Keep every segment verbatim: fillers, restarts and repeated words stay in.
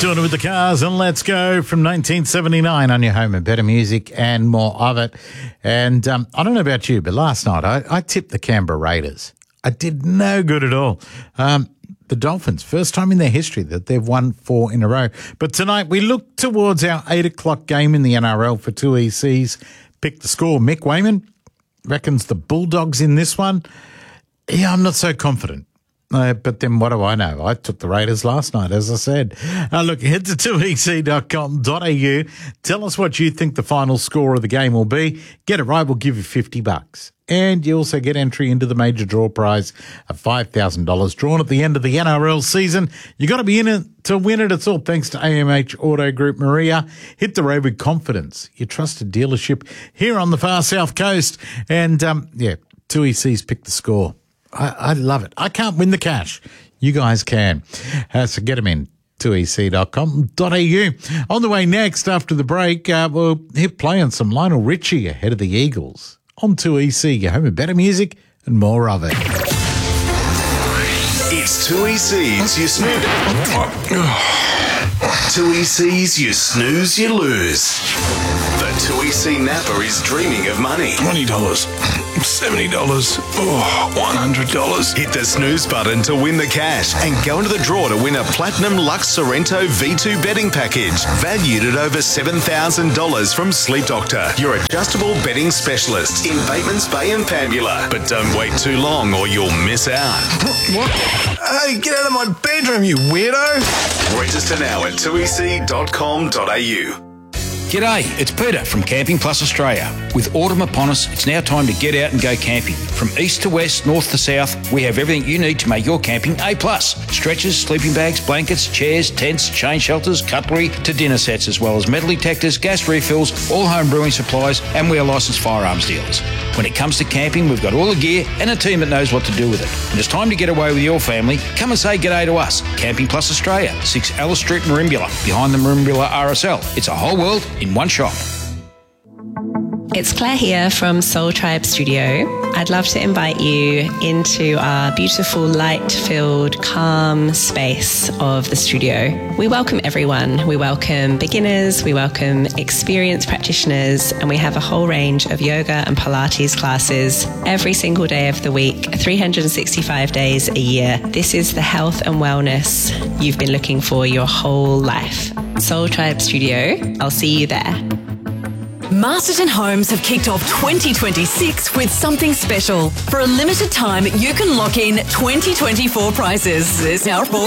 Doing it with the cars, and let's go from nineteen seventy-nine on your home of better music and more of it. And um, I don't know about you, but last night I, I tipped the Canberra Raiders. I did no good at all. Um, the Dolphins, first time in their history that they've won four in a row. But tonight we look towards our eight o'clock game in the N R L for two E Cs. Pick the score. Mick Wayman reckons the Bulldogs in this one. Yeah, I'm not so confident. Uh, but then what do I know? I took the Raiders last night, as I said. Uh, look, head to two e c dot com dot a u. Tell us what you think the final score of the game will be. Get it right, we'll give you fifty bucks. And you also get entry into the major draw prize of five thousand dollars drawn at the end of the N R L season. You got to be in it to win it. It's all thanks to A M H Auto Group Maria. Hit the road with confidence. Your trusted dealership here on the far south coast. And, um, yeah, two E Cs pick the score. I, I love it. I can't win the cash. You guys can. Uh, so get them in. two e c dot com dot a u. On the way next, after the break, uh, we'll hit play on some Lionel Richie ahead of the Eagles. On two E C, your home of better music and more of it. It's two E C's, you snooze. two E C's, you snooze, you lose. The two E C Napa is dreaming of money. twenty dollars. seventy dollars, oh, one hundred dollars. Hit the snooze button to win the cash and go into the draw to win a Platinum Lux Sorrento V two betting package valued at over seven thousand dollars from Sleep Doctor, your adjustable betting specialist in Batemans Bay and Pambula. But don't wait too long or you'll miss out. What? Hey, get out of my bedroom, you weirdo. Register now at two e c dot com dot a u. G'day, it's Peter from Camping Plus Australia. With autumn upon us, it's now time to get out and go camping. From east to west, north to south, we have everything you need to make your camping A plus. Stretchers, sleeping bags, blankets, chairs, tents, chain shelters, cutlery to dinner sets, as well as metal detectors, gas refills, all home brewing supplies, and we are licensed firearms dealers. When it comes to camping, we've got all the gear and a team that knows what to do with it. When it's time to get away with your family, come and say g'day to us. Camping Plus Australia, six Alice Street, Merimbula, behind the Merimbula R S L. It's a whole world in one shop. It's Claire here from Soul Tribe Studio. I'd love to invite you into our beautiful, light-filled, calm space of the studio. We welcome everyone. We welcome beginners, we welcome experienced practitioners, and we have a whole range of yoga and Pilates classes every single day of the week, three hundred sixty-five days a year. This is the health and wellness you've been looking for your whole life. Soul Tribe Studio. I'll see you there. Masterton Homes have kicked off twenty twenty-six with something special. For a limited time, you can lock in twenty twenty-four prices. There's now four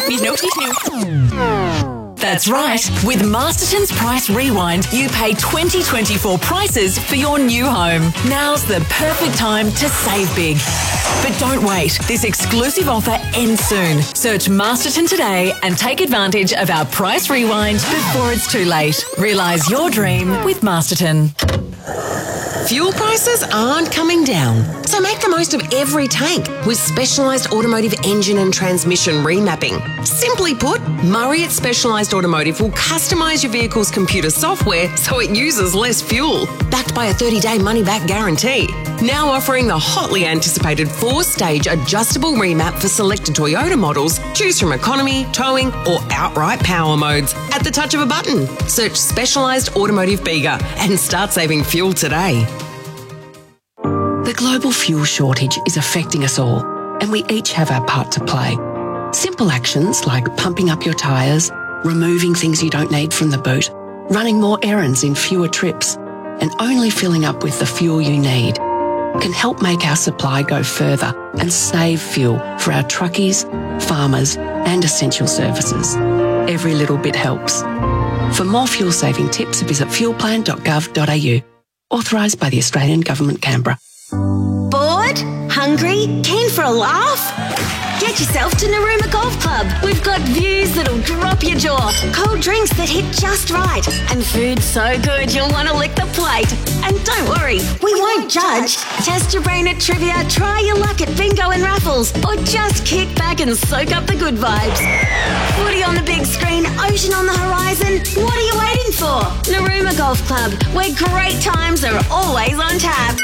That's right. With Masterton's Price Rewind, you pay twenty twenty-four prices for your new home. Now's the perfect time to save big. But don't wait. This exclusive offer ends soon. Search Masterton today and take advantage of our Price Rewind before it's too late. Realise your dream with Masterton. Fuel prices aren't coming down, so make the most of every tank with specialised automotive engine and transmission remapping. Simply put, Murray at Specialised Automotive will customise your vehicle's computer software so it uses less fuel, backed by a thirty-day money-back guarantee. Now offering the hotly anticipated four-stage adjustable remap for selected Toyota models. Choose from economy, towing or outright power modes at the touch of a button. Search Specialised Automotive Bega and start saving fuel today. The global fuel shortage is affecting us all, and we each have our part to play. Simple actions like pumping up your tyres, removing things you don't need from the boot, running more errands in fewer trips, and only filling up with the fuel you need can help make our supply go further and save fuel for our truckies, farmers, and essential services. Every little bit helps. For more fuel-saving tips, visit fuel plan dot gov dot a u. Authorised by the Australian Government, Canberra. Bored? Hungry? Keen for a laugh? Get yourself to Narooma Golf Club. We've got views that'll drop your jaw, cold drinks that hit just right, and food so good you'll want to lick the plate. And don't worry, we won't judge. Test your brain at trivia, try your luck at bingo and raffles, or just kick back and soak up the good vibes. Footy on the big screen, ocean on the horizon. What are you waiting for? Narooma Golf Club, where great times are always on tap.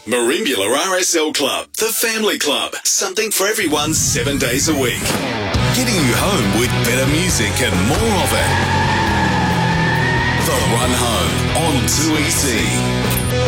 Merimbula R S L Club, the family club. Something for everyone seven days a week. getting you home with better music and more of it. The Run Home on two E C.